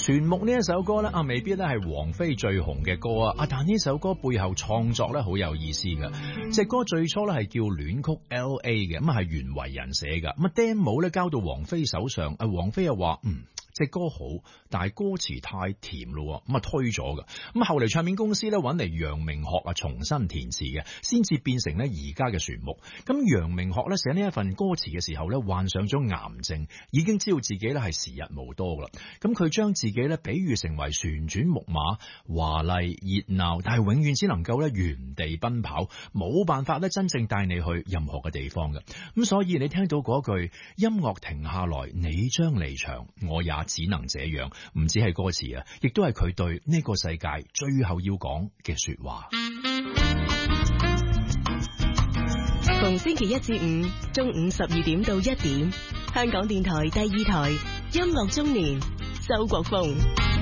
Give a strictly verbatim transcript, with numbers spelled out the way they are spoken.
船木呢一首歌咧啊，未必咧係王菲最紅嘅歌啊，啊但呢首歌背後創作咧好有意思嘅。隻歌最初咧係叫戀曲 L A 嘅，咁啊係袁惟仁寫嘅，咁啊 demo 咧交到王菲手上，啊王菲又話嗯。隻歌好，但係歌詞太甜咯，咁啊推咗㗎。咁後嚟唱片公司咧揾嚟楊明學啊重新填詞嘅，先至變成咧而家嘅船木。咁楊明學咧寫呢一份歌詞嘅時候咧患上咗癌症，已經知道自己咧係時日無多啦。咁佢將自己咧比喻成為旋轉木馬，華麗熱鬧，但係永遠只能夠咧原地奔跑，冇辦法咧真正帶你去任何嘅地方嘅。咁所以你聽到嗰句音樂停下來，你將離場，我也只能這樣，唔止係歌詞啊，亦都係佢對呢個世界最後要講嘅說話。 逢星期一至五中午十二點到一點，香港電台第二台音樂中年，周國峰。